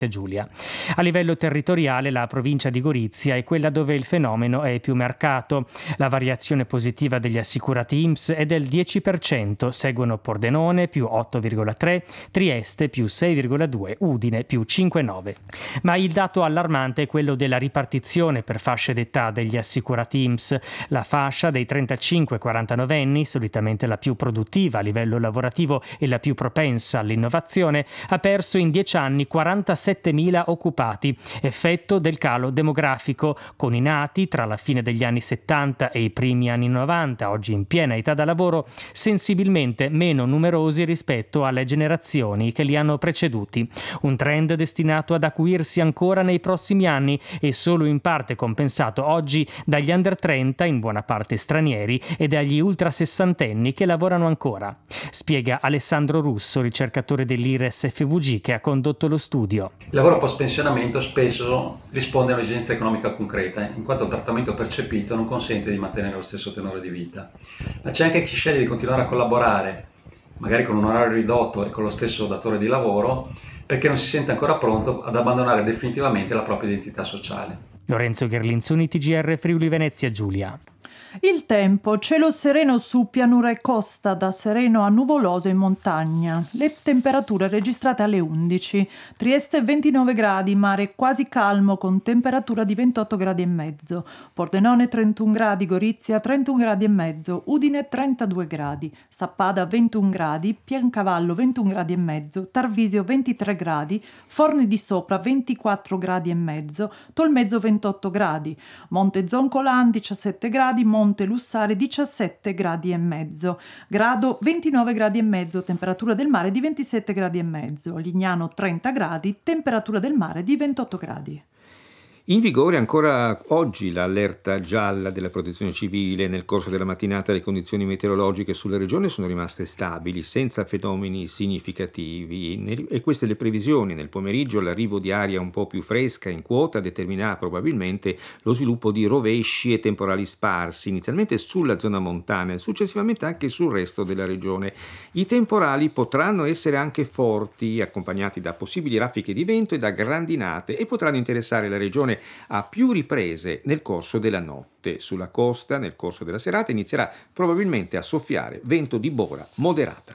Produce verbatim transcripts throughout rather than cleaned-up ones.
Giulia. A livello territoriale la provincia di Gorizia è quella dove il fenomeno è più marcato. La variazione positiva degli assicurati I N P S è del dieci per cento, seguono Pordenone più otto virgola tre, Trieste più sei virgola due, Udine più cinque virgola nove. Ma il dato allarmante è quello della ripartizione per fasce d'età degli assicurati I N P S. La fascia dei trentacinque quarantanove anni, solitamente la più produttiva a livello lavorativo e la più propensa all'innovazione, ha perso in dieci anni quarantasettemila occupati, effetto del calo demografico, con i nati tra la fine degli anni settanta e i primi anni novanta, oggi in piena età da lavoro, sensibilmente meno numerosi rispetto alle generazioni che li hanno preceduti. Un trend destinato ad acuirsi ancora nei prossimi anni e solo in parte compensato oggi dagli under trenta, in buona parte stranieri, e dagli ultra sessantenni che lavorano ancora. Spiega Alessandro Russo, ricercatore dell'I R E S F V G, che ha condotto lo studio. Il lavoro post-pensionamento spesso risponde a un'esigenza economica concreta, in quanto il trattamento percepito non consente di mantenere lo stesso tenore di vita. Ma c'è anche chi sceglie di continuare a collaborare, magari con un orario ridotto e con lo stesso datore di lavoro, perché non si sente ancora pronto ad abbandonare definitivamente la propria identità sociale. Lorenzo Gherlinzoni, T G R Friuli Venezia Giulia. Il tempo, cielo sereno su pianura e costa, da sereno a nuvoloso in montagna. Le temperature registrate alle undici. Trieste ventinove gradi, mare quasi calmo con temperatura di ventotto gradi e mezzo. Pordenone trentuno gradi, Gorizia trentuno gradi e mezzo, Udine trentadue gradi, Sappada ventuno gradi, Piancavallo ventuno gradi e mezzo, Tarvisio ventitré gradi, Forni di Sopra ventiquattro gradi e mezzo, Tolmezzo ventotto gradi, Monte Zoncolan diciassette gradi, Monte Lussare diciassette gradi e mezzo, Grado ventinove gradi e mezzo, temperatura del mare di ventisette gradi e mezzo, Lignano trenta gradi, temperatura del mare di ventotto gradi. In vigore ancora oggi l'allerta gialla della Protezione Civile. Nel corso della mattinata le condizioni meteorologiche sulla regione sono rimaste stabili, senza fenomeni significativi, e queste le previsioni. Nel pomeriggio l'arrivo di aria un po' più fresca in quota determinerà probabilmente lo sviluppo di rovesci e temporali sparsi, inizialmente sulla zona montana e successivamente anche sul resto della regione. I temporali potranno essere anche forti, accompagnati da possibili raffiche di vento e da grandinate, e potranno interessare la regione a più riprese nel corso della notte. Sulla costa, nel corso della serata, inizierà probabilmente a soffiare vento di bora moderata.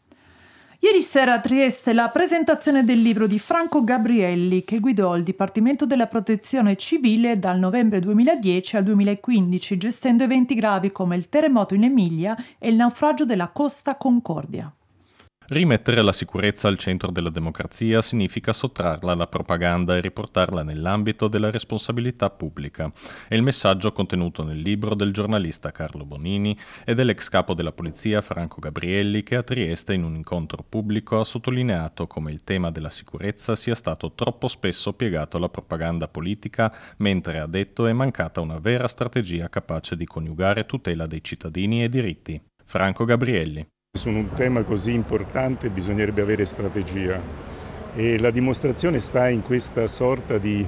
Ieri sera a Trieste la presentazione del libro di Franco Gabrielli, che guidò il Dipartimento della Protezione Civile dal novembre duemiladieci al duemilaquindici, gestendo eventi gravi come il terremoto in Emilia e il naufragio della Costa Concordia. Rimettere la sicurezza al centro della democrazia significa sottrarla alla propaganda e riportarla nell'ambito della responsabilità pubblica. È il messaggio contenuto nel libro del giornalista Carlo Bonini e dell'ex capo della polizia Franco Gabrielli, che a Trieste in un incontro pubblico ha sottolineato come il tema della sicurezza sia stato troppo spesso piegato alla propaganda politica, mentre, ha detto, è mancata una vera strategia capace di coniugare tutela dei cittadini e diritti. Franco Gabrielli. Su un tema così importante bisognerebbe avere strategia, e la dimostrazione sta in questa sorta di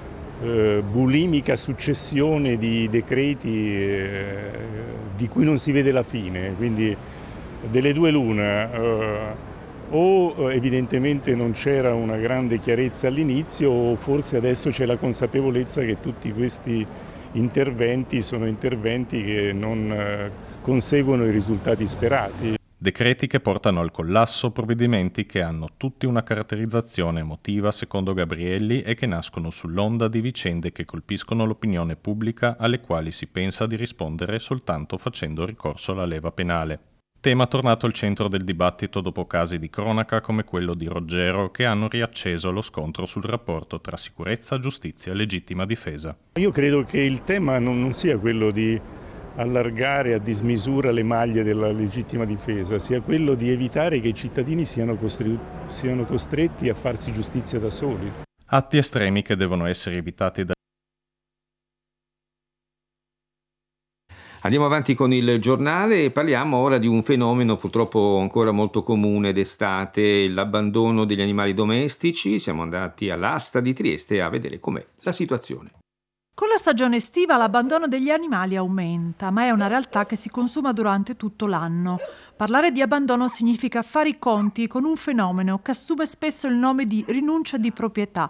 eh, bulimica successione di decreti eh, di cui non si vede la fine, quindi delle due l'una, eh, o evidentemente non c'era una grande chiarezza all'inizio, o forse adesso c'è la consapevolezza che tutti questi interventi sono interventi che non eh, conseguono i risultati sperati. Decreti che portano al collasso, provvedimenti che hanno tutti una caratterizzazione emotiva, secondo Gabrielli, e che nascono sull'onda di vicende che colpiscono l'opinione pubblica, alle quali si pensa di rispondere soltanto facendo ricorso alla leva penale. Tema tornato al centro del dibattito dopo casi di cronaca come quello di Roggero, che hanno riacceso lo scontro sul rapporto tra sicurezza, giustizia e legittima difesa. Io credo che il tema non, non sia quello di allargare a dismisura le maglie della legittima difesa, sia quello di evitare che i cittadini siano, costri- siano costretti a farsi giustizia da soli. Atti estremi che devono essere evitati da Andiamo avanti con il giornale e parliamo ora di un fenomeno purtroppo ancora molto comune d'estate, l'abbandono degli animali domestici. Siamo andati all'asta di Trieste a vedere com'è la situazione. Con la stagione estiva l'abbandono degli animali aumenta, ma è una realtà che si consuma durante tutto l'anno. Parlare di abbandono significa fare i conti con un fenomeno che assume spesso il nome di rinuncia di proprietà,